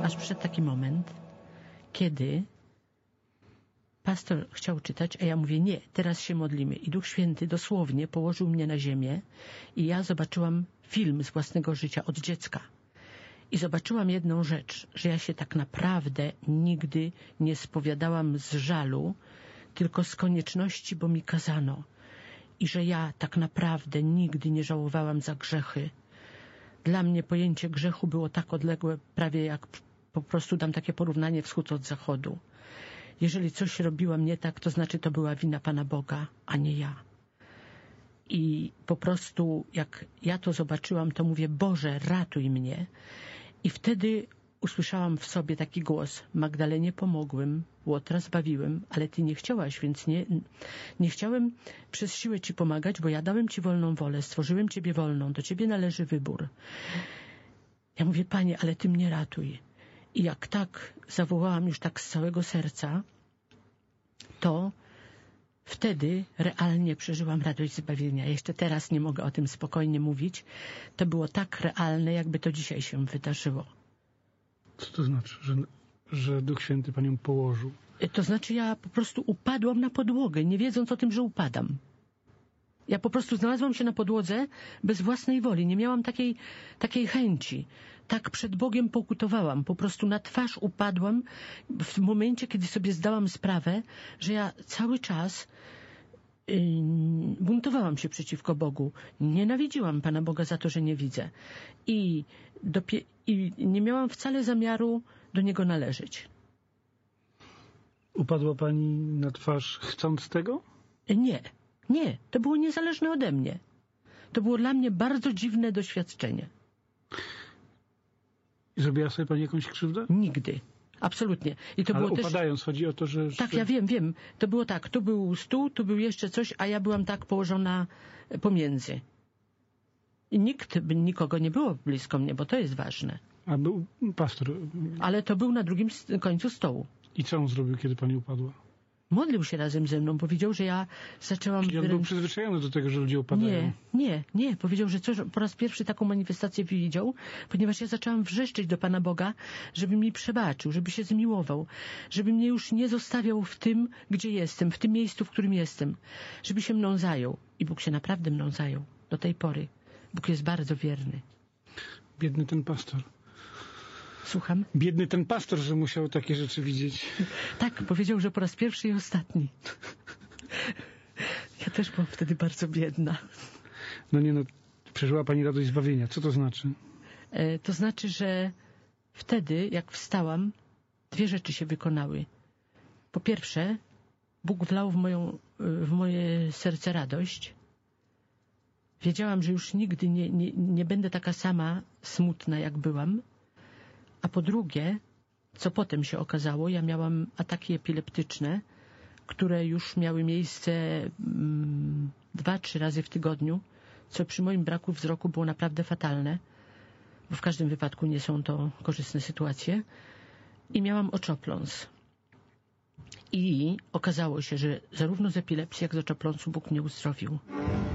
aż przyszedł taki moment, kiedy pastor chciał czytać, a ja mówię, nie, teraz się modlimy. I Duch Święty dosłownie położył mnie na ziemię i ja zobaczyłam film z własnego życia od dziecka. I zobaczyłam jedną rzecz, że ja się tak naprawdę nigdy nie spowiadałam z żalu, tylko z konieczności, bo mi kazano. I że ja tak naprawdę nigdy nie żałowałam za grzechy. Dla mnie pojęcie grzechu było tak odległe, prawie jak po prostu dam takie porównanie wschód od zachodu. Jeżeli coś robiłam nie tak, to znaczy to była wina Pana Boga, a nie ja. I po prostu jak ja to zobaczyłam, to mówię, Boże, ratuj mnie. I wtedy usłyszałam w sobie taki głos, Magdalenie pomogłem, Łotra zbawiłem, ale Ty nie chciałaś, więc nie chciałem przez siłę Ci pomagać, bo ja dałem Ci wolną wolę, stworzyłem Ciebie wolną, do Ciebie należy wybór. Ja mówię, Panie, ale Ty mnie ratuj. I jak tak zawołałam już tak z całego serca, to wtedy realnie przeżyłam radość zbawienia. Jeszcze teraz nie mogę o tym spokojnie mówić. To było tak realne, jakby to dzisiaj się wydarzyło. Co to znaczy, że Duch Święty Panią położył? To znaczy ja po prostu upadłam na podłogę, nie wiedząc o tym, że upadam. Ja po prostu znalazłam się na podłodze bez własnej woli. Nie miałam takiej chęci. Tak przed Bogiem pokutowałam. Po prostu na twarz upadłam w momencie, kiedy sobie zdałam sprawę, że ja cały czas buntowałam się przeciwko Bogu. Nienawidziłam Pana Boga za to, że nie widzę. I nie miałam wcale zamiaru do Niego należeć. Upadła Pani na twarz chcąc tego? Nie, to było niezależne ode mnie. To było dla mnie bardzo dziwne doświadczenie. I zrobiła sobie Pani jakąś krzywdę? Nigdy. Absolutnie. I to ale było upadając, chodzi o to, że... Tak, ja wiem. To było tak, tu był stół, tu był jeszcze coś, a ja byłam tak położona pomiędzy. I nikogo nie było blisko mnie, bo to jest ważne. A był pastor. Ale to był na drugim końcu stołu. I co on zrobił, kiedy Pani upadła? Modlił się razem ze mną. Powiedział, że ja zaczęłam... Czyli on był przyzwyczajony do tego, że ludzie upadają. Nie. Powiedział, że po raz pierwszy taką manifestację widział, ponieważ ja zaczęłam wrzeszczeć do Pana Boga, żeby mi przebaczył, żeby się zmiłował, żeby mnie już nie zostawiał w tym, gdzie jestem, w tym miejscu, w którym jestem, żeby się mną zajął. I Bóg się naprawdę mną zajął do tej pory. Bóg jest bardzo wierny. Biedny ten pastor. Słucham? Biedny ten pastor, że musiał takie rzeczy widzieć. Tak, powiedział, że po raz pierwszy i ostatni. Ja też byłam wtedy bardzo biedna. Przeżyła Pani radość zbawienia. Co to znaczy? To znaczy, że wtedy, jak wstałam, dwie rzeczy się wykonały. Po pierwsze, Bóg wlał w moje serce radość. Wiedziałam, że już nigdy nie będę taka sama smutna, jak byłam. A po drugie, co potem się okazało, ja miałam ataki epileptyczne, które już miały miejsce 2-3 razy w tygodniu, co przy moim braku wzroku było naprawdę fatalne, bo w każdym wypadku nie są to korzystne sytuacje. I miałam oczopląs. I okazało się, że zarówno z epilepsji, jak z oczopląsu Bóg mnie uzdrowił.